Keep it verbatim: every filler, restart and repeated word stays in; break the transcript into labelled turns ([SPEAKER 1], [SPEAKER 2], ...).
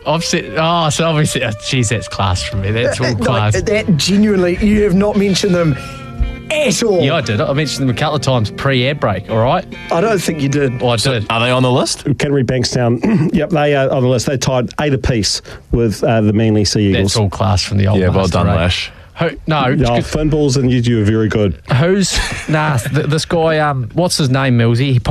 [SPEAKER 1] I've said, oh, so obviously, oh, geez, that's class from me. That's all class.
[SPEAKER 2] No, that genuinely, you have not mentioned them at all.
[SPEAKER 1] Yeah, I did. I mentioned them a couple of times pre-ad break, all right?
[SPEAKER 2] I don't think you did.
[SPEAKER 1] Oh, I did.
[SPEAKER 3] Are they on the list?
[SPEAKER 4] Canterbury Bankstown, yep, they are on the list. They tied eight apiece with uh, the Manly Sea Eagles.
[SPEAKER 1] That's all class from the old
[SPEAKER 3] Yeah, well
[SPEAKER 1] master,
[SPEAKER 3] done,
[SPEAKER 1] eh?
[SPEAKER 3] Lash.
[SPEAKER 1] Who, no,
[SPEAKER 4] Oh, Finballs and you, you were very good.
[SPEAKER 1] who's nah? Th- this guy, um, what's his name, Millsy? He